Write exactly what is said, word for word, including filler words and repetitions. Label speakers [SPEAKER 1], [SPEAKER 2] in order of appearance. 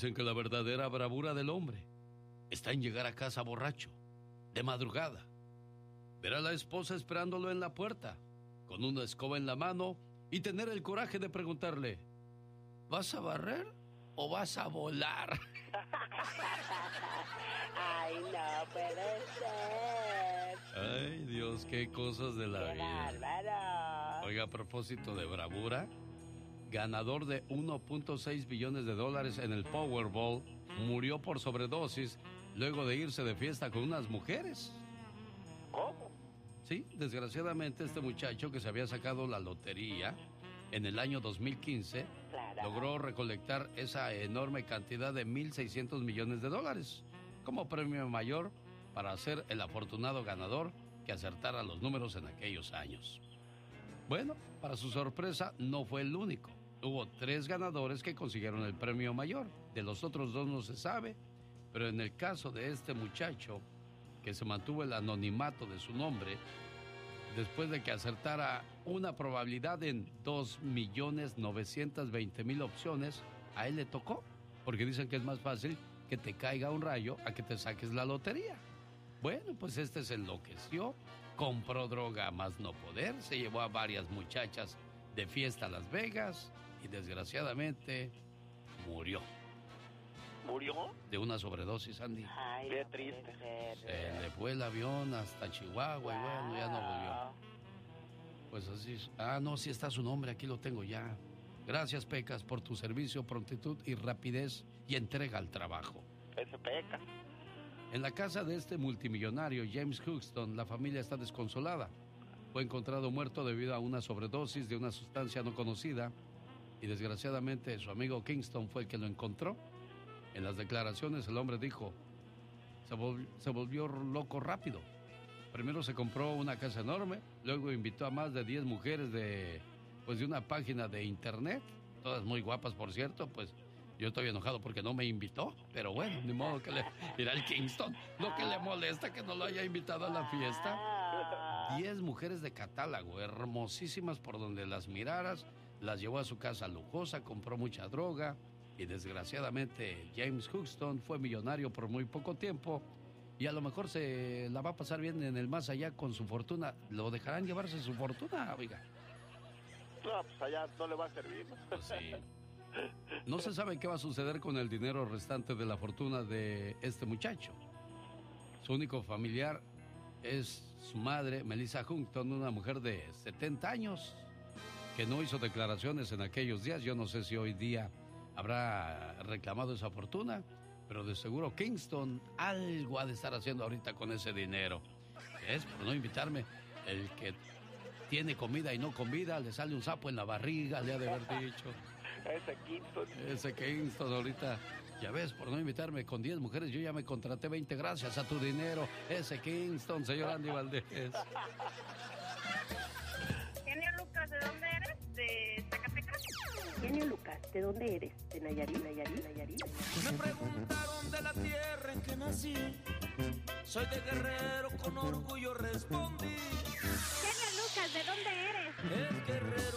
[SPEAKER 1] Dicen que la verdadera bravura del hombre está en llegar a casa borracho, de madrugada, ver a la esposa esperándolo en la puerta, con una escoba en la mano, y tener el coraje de preguntarle, ¿vas a barrer o vas a volar?
[SPEAKER 2] Ay, no puede ser.
[SPEAKER 1] Ay, Dios, qué cosas de la
[SPEAKER 2] ¡Qué
[SPEAKER 1] vida.
[SPEAKER 2] bárbaro!
[SPEAKER 1] Oiga, a propósito de bravura, ganador de uno punto seis billones de dólares en el Powerball, murió por sobredosis luego de irse de fiesta con unas mujeres.
[SPEAKER 2] ¿Cómo?
[SPEAKER 1] Sí, desgraciadamente este muchacho que se había sacado la lotería en el año dos mil quince,
[SPEAKER 2] Claro.
[SPEAKER 1] logró recolectar esa enorme cantidad de mil seiscientos millones de dólares como premio mayor para ser el afortunado ganador que acertara los números en aquellos años. Bueno, para su sorpresa, no fue el único. Hubo tres ganadores que consiguieron el premio mayor. De los otros dos no se sabe, pero en el caso de este muchacho, que se mantuvo el anonimato de su nombre, después de que acertara una probabilidad en dos millones novecientos veinte mil opciones, a él le tocó, porque dicen que es más fácil que te caiga un rayo a que te saques la lotería. Bueno, pues este se enloqueció, compró droga a más no poder, se llevó a varias muchachas de fiesta a Las Vegas y desgraciadamente murió.
[SPEAKER 3] ¿Murió?
[SPEAKER 1] De una sobredosis, Andy.
[SPEAKER 2] Ay,
[SPEAKER 3] Qué
[SPEAKER 2] no
[SPEAKER 3] triste.
[SPEAKER 2] puede ser.
[SPEAKER 1] Se le fue el avión hasta Chihuahua y bueno, ya no volvió. Pues así es. Ah, no, sí está su nombre, aquí lo tengo ya. Gracias, Pecas, por tu servicio, prontitud y rapidez y entrega al trabajo.
[SPEAKER 3] Ese peca.
[SPEAKER 1] En la casa de este multimillonario, James Houston, la familia está desconsolada. Fue encontrado muerto debido a una sobredosis de una sustancia no conocida y desgraciadamente su amigo Kingston fue el que lo encontró. En las declaraciones el hombre dijo, se, vol- se volvió loco rápido. Primero se compró una casa enorme, luego invitó a más de diez mujeres de, pues de una página de internet, todas muy guapas por cierto, pues yo estoy enojado porque no me invitó, pero bueno, ni modo que le irá al Kingston, lo que le molesta que no lo haya invitado a la fiesta. Diez mujeres de catálogo, hermosísimas por donde las miraras, las llevó a su casa lujosa, compró mucha droga y desgraciadamente James Houston fue millonario por muy poco tiempo y a lo mejor se la va a pasar bien en el más allá con su fortuna. ¿Lo dejarán llevarse su fortuna, oiga?
[SPEAKER 3] No, pues allá no le va a servir.
[SPEAKER 1] Pues sí. No se sabe qué va a suceder con el dinero restante de la fortuna de este muchacho. Su único familiar es su madre, Melissa Huntington, una mujer de setenta años, que no hizo declaraciones en aquellos días. Yo no sé si hoy día habrá reclamado esa fortuna, pero de seguro Kingston algo ha de estar haciendo ahorita con ese dinero. Es por no invitarme. El que tiene comida y no comida, le sale un sapo en la barriga, le ha de haber dicho.
[SPEAKER 3] Ese Kingston.
[SPEAKER 1] Ese Kingston ahorita, ya ves, por no invitarme con diez mujeres, yo ya me contraté veinte gracias a tu dinero. Ese Kingston, señor Andy Valdés.
[SPEAKER 4] Genio Lucas, ¿de dónde eres? ¿De Zacatecas?
[SPEAKER 2] Genio Lucas, ¿de dónde eres? ¿De Nayarit? ¿Nayarit? ¿Nayarit?
[SPEAKER 5] Me preguntaron de la tierra en que nací. Soy de Guerrero, con orgullo respondí.
[SPEAKER 4] Genio Lucas, ¿de dónde eres?
[SPEAKER 5] Es Guerrero.